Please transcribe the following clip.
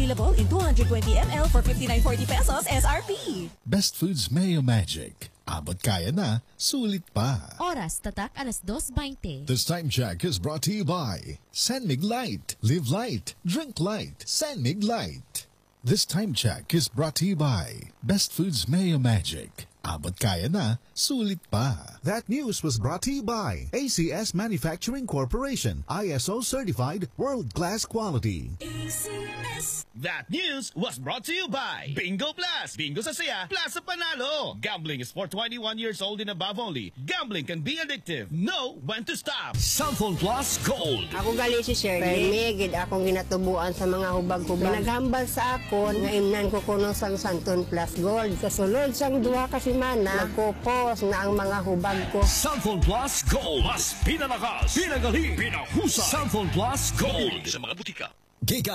Available in 220 ml for 59.40 pesos SRP. Best Foods Mayo Magic. Abot kaya na, sulit pa. Oras, tatak, 2:20. This time check is brought to you by Sanmig Light. Live light, drink light. Sanmig Light. This time check is brought to you by Best Foods Mayo Magic. Abot kaya na, sulit pa. That news was brought to you by ACS Manufacturing Corporation, ISO certified world-class quality. ACS. That news was brought to you by Bingo Plus. Bingo sa saya, plus sa panalo. Gambling is for 21 years old and above only. Gambling can be addictive. Know when to stop. Cellphone Plus Gold. Ako gali si Shirley. Megid akong ginatubuan sa mga hubag-hubag. Naghambal sa akon nga imnan ko kuno sang Santon Plus Gold. Kasulod sang duha ka semana, nagkupos na ang mga hubag ko. Cellphone Plus Gold. Mas pinalakas, pinagaling, pinahusay. Cellphone Plus Gold. Sa mga butika.